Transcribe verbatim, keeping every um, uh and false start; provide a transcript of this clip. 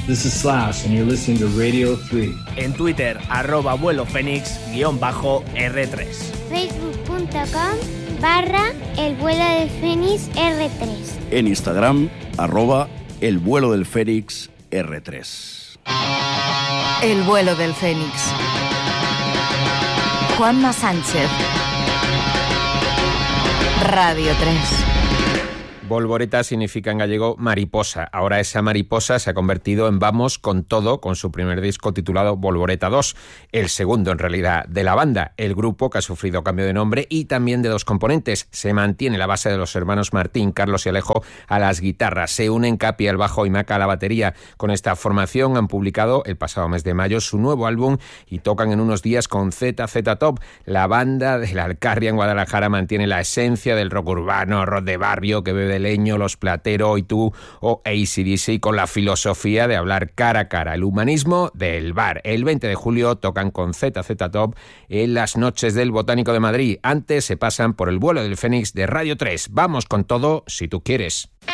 This is Slash, and you're listening to Radio three. En Twitter, arroba vuelo fénix, guión bajo R tres. Facebook.com barra el vuelo del Fénix R tres. En Instagram, arroba el vuelo del Fénix R tres. El vuelo del Fénix. Juanma Sánchez. Radio tres. Volvoreta significa en gallego mariposa. Ahora esa mariposa se ha convertido en Vamos con todo, con su primer disco titulado Volvoreta dos, el segundo en realidad de la banda. El grupo, que ha sufrido cambio de nombre y también de dos componentes, se mantiene la base de los hermanos Martín, Carlos y Alejo a las guitarras. Se unen Capi al bajo y Maca a la batería. Con esta formación han publicado el pasado mes de mayo su nuevo álbum y tocan en unos días con Z Z Top. La banda de la Alcarria en Guadalajara mantiene la esencia del rock urbano, rock de barrio que bebe de Leño, Los Platero y Tú o A C D C, con la filosofía de hablar cara a cara, el humanismo del bar. El veinte de julio tocan con Z Z Top en las noches del Botánico de Madrid. Antes se pasan por el vuelo del Fénix de Radio tres. Vamos con todo, si tú quieres.